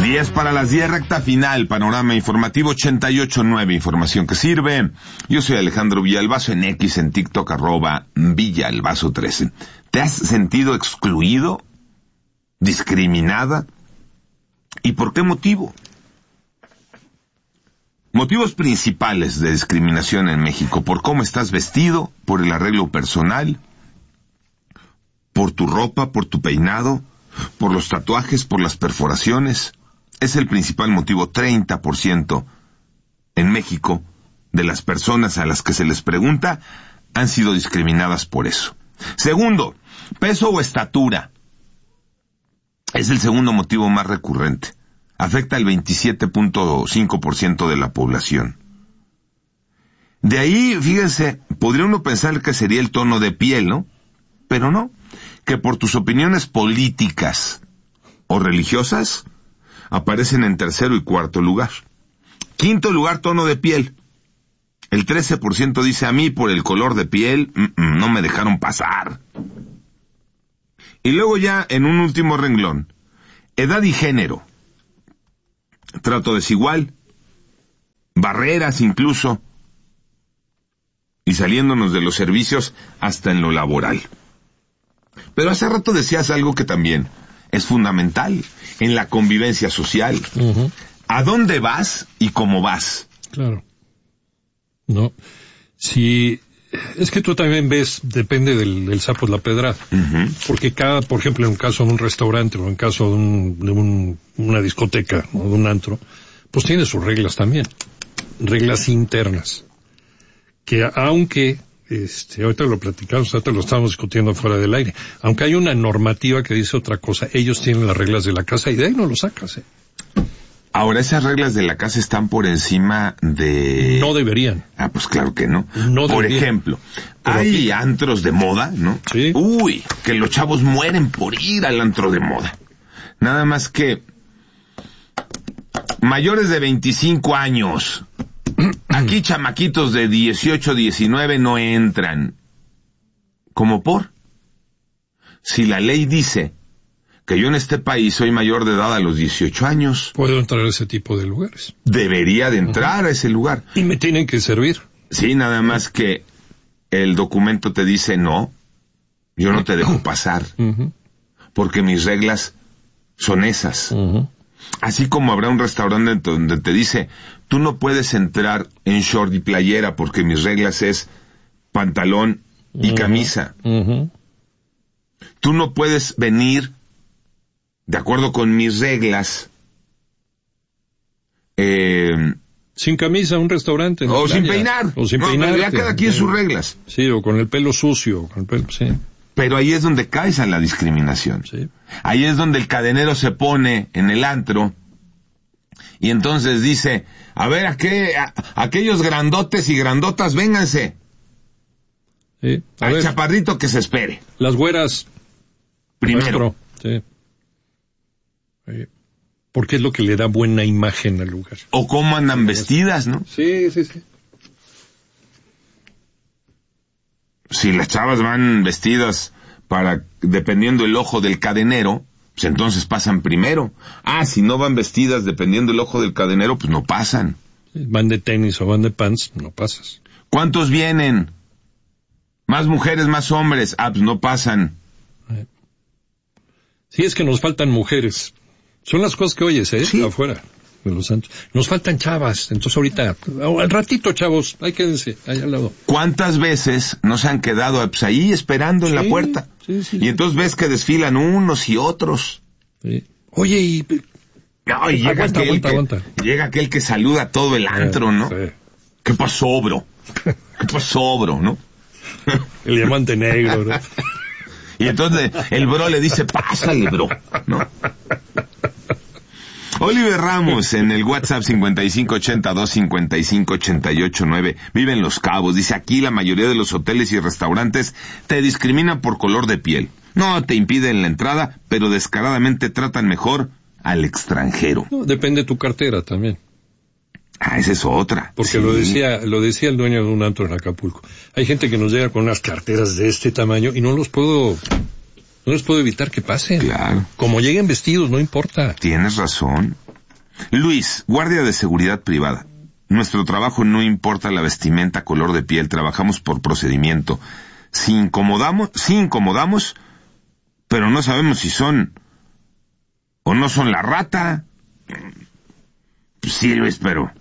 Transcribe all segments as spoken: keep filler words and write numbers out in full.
diez para las diez, recta final, panorama informativo ochenta y ocho nueve, información que sirve. Yo soy Alejandro Villalbazo, en X, en TikTok, arroba Villalbazo trece. ¿Te has sentido excluido? ¿Discriminada? ¿Y por qué motivo? Motivos principales de discriminación en México: por cómo estás vestido, por el arreglo personal, por tu ropa, por tu peinado, por los tatuajes, por las perforaciones. Es el principal motivo. Treinta por ciento en México de las personas a las que se les pregunta han sido discriminadas por eso. Segundo, peso o estatura. Es el segundo motivo más recurrente. Afecta al veintisiete punto cinco por ciento de la población. De ahí, fíjense, podría uno pensar que sería el tono de piel, ¿no? Pero no, que por tus opiniones políticas o religiosas aparecen en tercero y cuarto lugar. Quinto lugar, tono de piel. El trece por ciento dice: a mí por el color de piel no me dejaron pasar. Y luego ya en un último renglón, edad y género. Trato desigual, barreras incluso, y saliéndonos de los servicios hasta en lo laboral. Pero hace rato decías algo que también es fundamental en la convivencia social. Uh-huh. ¿A dónde vas y cómo vas? Claro. No. Si es que tú también ves, depende del, del sapo de la pedrada. Uh-huh. Porque cada, por ejemplo, en un caso de un restaurante o en caso de, un, de un, una discoteca o de un antro, pues tiene sus reglas también. Reglas internas. Que aunque, este, ahorita lo platicamos, ahorita lo estamos discutiendo fuera del aire, aunque hay una normativa que dice otra cosa, ellos tienen las reglas de la casa y de ahí no lo sacas, ¿eh? Ahora, ¿esas reglas de la casa están por encima de...? No deberían. Ah, pues claro que no. No por deberían. ejemplo, Pero hay aquí... antros de moda, ¿no? Sí. Uy, que los chavos mueren por ir al antro de moda. Nada más que mayores de veinticinco años, aquí chamaquitos de dieciocho, diecinueve no entran. ¿Cómo por? Si la ley dice que yo en este país soy mayor de edad a los dieciocho años, puedo entrar a ese tipo de lugares. Debería de entrar uh-huh. a ese lugar. Y me tienen que servir. Sí, nada más que el documento te dice: no, yo no te dejo pasar, uh-huh. porque mis reglas son esas. Uh-huh. Así como habrá un restaurante donde te dice: tú no puedes entrar en short y playera porque mis reglas es pantalón y uh-huh. camisa. Uh-huh. Tú no puedes venir de acuerdo con mis reglas, eh, sin camisa a un restaurante. O sin peinar. O sin no, peinar. Ya cada quien sus reglas. Sí, o con el pelo sucio. Con el pelo, sí. Pero ahí es donde caes en la discriminación. Sí. Ahí es donde el cadenero se pone en el antro y entonces dice: a ver, ¿a qué? A, aquellos grandotes y grandotas, vénganse. Sí. A Al ver, chaparrito que se espere. Las güeras. Primero. Sí. Porque es lo que le da buena imagen al lugar. O cómo andan vestidas, ¿no? Sí, sí, sí. Si las chavas van vestidas para, dependiendo el ojo del cadenero, pues entonces pasan primero. Ah, si no van vestidas dependiendo el ojo del cadenero, pues no pasan. Van de tenis o van de pants, no pasas. ¿Cuántos vienen? Más mujeres, más hombres. Ah, pues no pasan. Sí, es que nos faltan mujeres. Son las cosas que oyes, ¿eh? Sí. Afuera de los santos. Nos faltan chavas. Entonces ahorita, al ratito, chavos, ahí quédense, allá al lado. ¿Cuántas veces no se han quedado pues, ahí esperando en sí, la puerta? Sí, sí, y entonces ves que desfilan unos y otros. Sí. Oye, y... No, y llega, aguanta, aquel aguanta, que, aguanta. llega aquel que saluda a todo el antro, ¿no? Sí. ¿Qué pasó, bro? ¿Qué pasó, bro? ¿No? El diamante negro, ¿no? Y entonces el bro le dice: pásale, bro, ¿no? Oliver Ramos en el WhatsApp cincuenta y cinco ochenta y dos cincuenta y cinco ochenta y ocho nueve vive en Los Cabos. Dice: aquí la mayoría de los hoteles y restaurantes te discriminan por color de piel. No te impiden la entrada, pero descaradamente tratan mejor al extranjero. No, depende de tu cartera también. Ah, esa es otra. Porque sí. lo decía, lo decía el dueño de un antro en Acapulco. Hay gente que nos llega con unas carteras de este tamaño y no los puedo, no les puedo evitar que pasen. Claro. Como lleguen vestidos, no importa. Tienes razón. Luis, guardia de seguridad privada. Nuestro trabajo no importa la vestimenta, color de piel, trabajamos por procedimiento. Si incomodamos, si incomodamos, pero no sabemos si son o no son la rata. Pues sí, Luis, pero...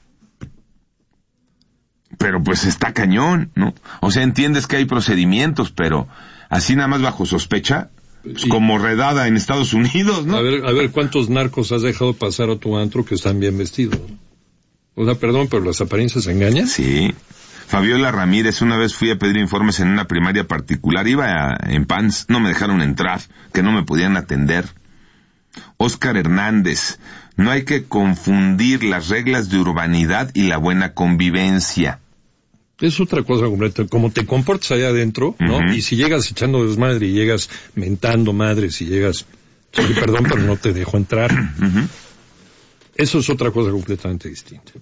Pero pues está cañón, ¿no? O sea, entiendes que hay procedimientos, pero así nada más bajo sospecha, pues, como redada en Estados Unidos, ¿no? A ver, a ver, ¿cuántos narcos has dejado pasar a tu antro que están bien vestidos? O sea, perdón, pero las apariencias engañan. Sí. Fabiola Ramírez, una vez fui a pedir informes en una primaria particular, iba a, en pants, no me dejaron entrar, que no me podían atender. Óscar Hernández, no hay que confundir las reglas de urbanidad y la buena convivencia. Es otra cosa completa, como te comportas allá adentro, ¿no? Uh-huh. Y si llegas echando desmadre y llegas mentando madres y llegas, sí, perdón, pero no te dejo entrar. Uh-huh. Eso es otra cosa completamente distinta.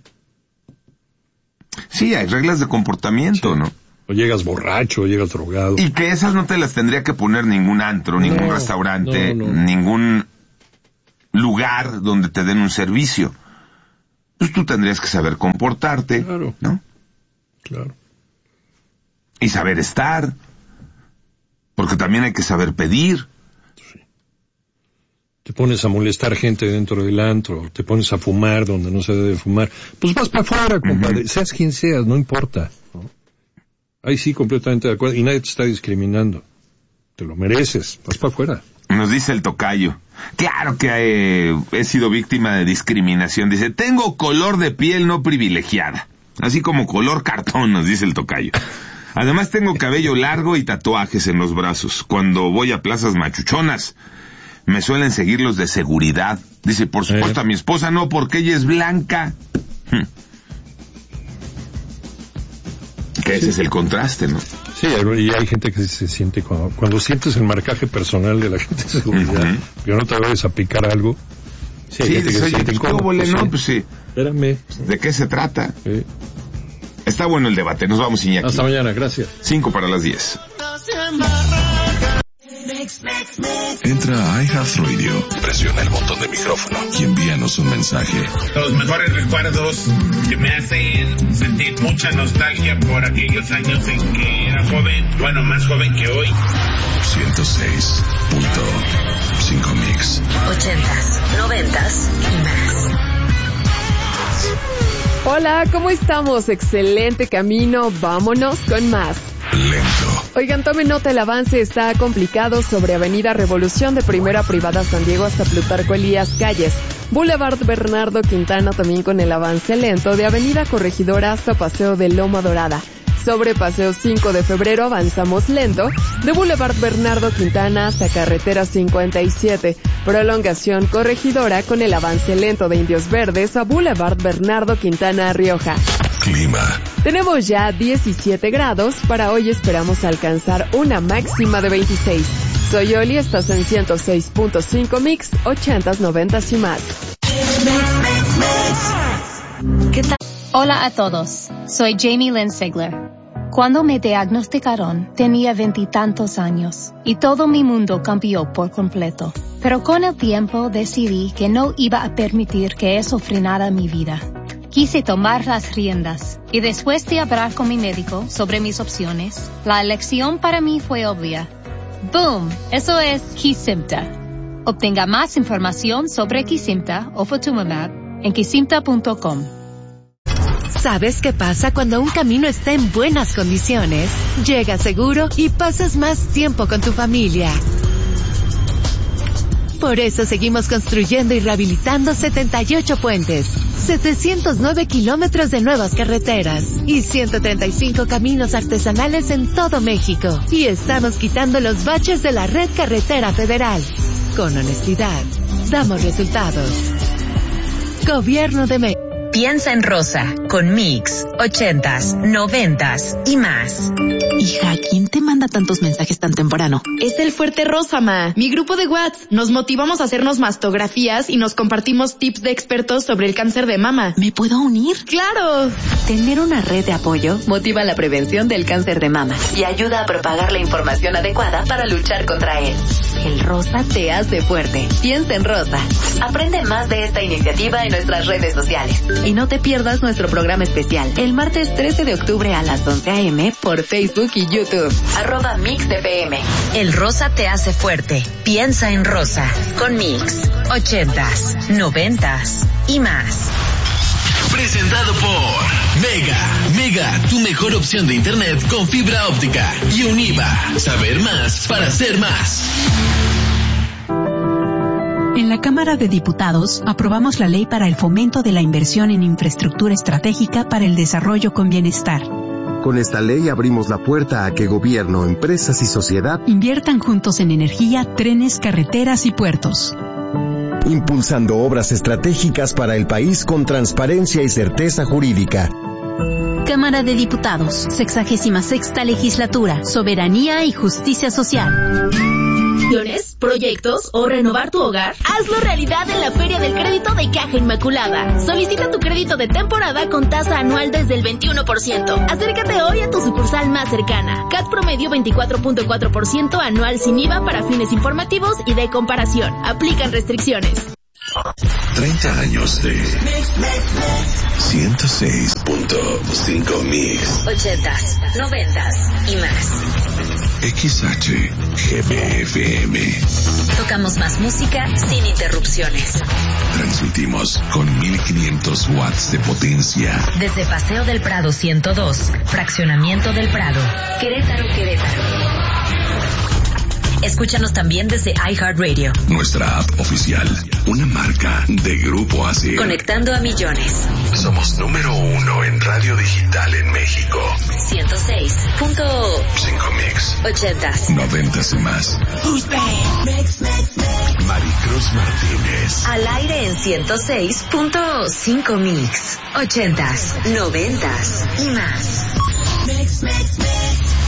Sí, hay reglas de comportamiento, sí. ¿No? O llegas borracho, o llegas drogado. Y que esas no te las tendría que poner ningún antro, ningún no, restaurante, no, no. ningún lugar donde te den un servicio. Pues tú tendrías que saber comportarte, claro. ¿No? Claro. Y saber estar. Porque también hay que saber pedir. Sí. Te pones a molestar gente dentro del antro, te pones a fumar donde no se debe fumar. Pues vas para afuera, compadre. Uh-huh. Seas quien seas, no importa. ¿No? Ahí sí, completamente de acuerdo. Y nadie te está discriminando. Te lo mereces. Vas para afuera. Nos dice el tocayo. Claro que he, he sido víctima de discriminación. Dice, tengo color de piel no privilegiada. Así como color cartón, nos dice el tocayo. Además tengo cabello largo y tatuajes en los brazos. Cuando voy a plazas machuchonas, me suelen seguir los de seguridad. Dice, por supuesto, eh. a mi esposa no, porque ella es blanca. Hmm. Que ese sí. es el contraste, ¿no? Sí, y hay gente que se siente, cuando, cuando sientes el marcaje personal de la gente de seguridad, uh-huh. que no te vayas a picar algo. Sí, sí, que se siente incómodo. Pues, no, pues sí. Espérame. ¿De qué se trata? Sí. Está bueno el debate, nos vamos, Iñaki. Hasta mañana, gracias. Cinco para las diez. Entra a iHeartRadio, presiona el botón de micrófono y envíanos un mensaje. Los mejores recuerdos que me hacen sentir mucha nostalgia por aquellos años en que era joven, bueno, más joven que hoy. ciento seis punto cinco Mix. Ochentas, noventas y más. Hola, ¿cómo estamos? Excelente camino, vámonos con más. Lento. Oigan, tomen nota, el avance está complicado sobre Avenida Revolución de Primera Privada San Diego hasta Plutarco Elías Calles. Boulevard Bernardo Quintana también con el avance lento de Avenida Corregidora hasta Paseo de Loma Dorada. Sobre Paseo cinco de febrero avanzamos lento, de Boulevard Bernardo Quintana hasta Carretera cincuenta y siete, prolongación Corregidora con el avance lento de Indios Verdes a Boulevard Bernardo Quintana Rioja. Clima. Tenemos ya diecisiete grados, para hoy esperamos alcanzar una máxima de veintiséis. Soy Oli, estás en ciento seis punto cinco Mix, ochentas, noventas y más. ¿Qué tal? Hola a todos, soy Jamie Lynn Sigler. Cuando me diagnosticaron, tenía veintitantos años y todo mi mundo cambió por completo. Pero con el tiempo decidí que no iba a permitir que eso frenara mi vida. Quise tomar las riendas y después de hablar con mi médico sobre mis opciones, la elección para mí fue obvia. ¡Boom! Eso es Kesimpta. Obtenga más información sobre Kesimpta o Ofatumumab en kesimpta punto com. ¿Sabes qué pasa cuando un camino está en buenas condiciones? Llegas seguro y pasas más tiempo con tu familia. Por eso seguimos construyendo y rehabilitando setenta y ocho puentes, setecientos nueve kilómetros de nuevas carreteras y ciento treinta y cinco caminos artesanales en todo México. Y estamos quitando los baches de la red carretera federal. Con honestidad, damos resultados. Gobierno de México. Piensa en Rosa, con mix, ochentas, noventas y más. Hija, ¿quién te manda tantos mensajes tan temprano? Es el Fuerte Rosa, ma. Mi grupo de WhatsApp. Nos motivamos a hacernos mastografías y nos compartimos tips de expertos sobre el cáncer de mama. ¿Me puedo unir? ¡Claro! Tener una red de apoyo motiva la prevención del cáncer de mama y ayuda a propagar la información adecuada para luchar contra él. El Rosa te hace fuerte. Piensa en Rosa. Aprende más de esta iniciativa en nuestras redes sociales. Y no te pierdas nuestro programa especial el martes trece de octubre a las once a eme por Facebook y YouTube. Arroba Mix de P M. El Rosa te hace fuerte. Piensa en Rosa. Con Mix. Ochentas, noventas y más. Presentado por Mega. Mega, tu mejor opción de internet con fibra óptica. Y Univa. Saber más para ser más. En la Cámara de Diputados aprobamos la ley para el fomento de la inversión en infraestructura estratégica para el desarrollo con bienestar. Con esta ley abrimos la puerta a que gobierno, empresas y sociedad inviertan juntos en energía, trenes, carreteras y puertos. Impulsando obras estratégicas para el país con transparencia y certeza jurídica. Cámara de Diputados, sexagésima sexta legislatura, soberanía y justicia social. Proyectos o renovar tu hogar, hazlo realidad en la Feria del Crédito de Caja Inmaculada. Solicita tu crédito de temporada con tasa anual desde el veintiuno por ciento. Acércate hoy a tu sucursal más cercana. C A T promedio veinticuatro punto cuatro por ciento anual sin I V A para fines informativos y de comparación. Aplican restricciones. treinta años de ciento seis punto cinco Mix. Ochentas, noventas y más. X H G B F M. Tocamos más música sin interrupciones. Transmitimos con mil quinientos watts de potencia. Desde Paseo del Prado ciento dos, Fraccionamiento del Prado, Querétaro, Querétaro. Escúchanos también desde iHeartRadio. Nuestra app oficial, una marca de Grupo Asir. Conectando a millones. Somos número uno en radio digital en México. ciento seis punto cinco Mix. Ochentas. Noventas y más. Maricruz Martínez. Al aire en ciento seis punto cinco Mix. Ochentas, noventas y más. Mix, mix, mix.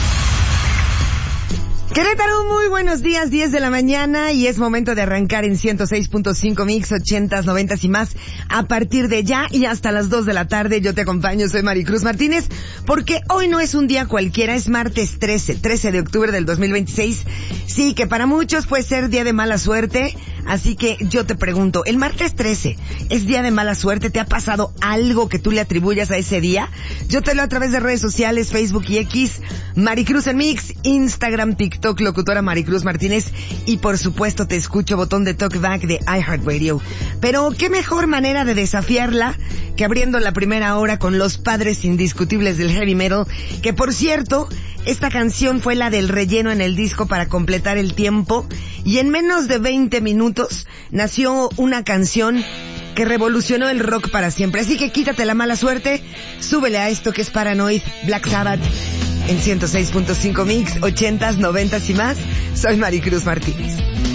Querétaro, muy buenos días, diez de la mañana y es momento de arrancar en ciento seis punto cinco Mix, ochentas, noventas y más a partir de ya y hasta las dos de la tarde. Yo te acompaño, soy Maricruz Martínez, porque hoy no es un día cualquiera, es martes trece, trece de octubre del dos mil veintiséis. Sí, que para muchos puede ser día de mala suerte, así que yo te pregunto, ¿el martes trece es día de mala suerte? ¿Te ha pasado algo que tú le atribuyas a ese día? Yo te leo a través de redes sociales, Facebook y X, Maricruz en Mix, Instagram, TikTok, locutora Maricruz Martínez, y por supuesto te escucho, botón de talkback de iHeartRadio. Pero qué mejor manera de desafiarla que abriendo la primera hora con los padres indiscutibles del heavy metal, que por cierto, esta canción fue la del relleno en el disco para completar el tiempo, y en menos de veinte minutos nació una canción que revolucionó el rock para siempre. Así que quítate la mala suerte, súbele a esto que es Paranoid, Black Sabbath, en ciento seis punto cinco Mix, ochentas, noventas y más. Soy Maricruz Martínez.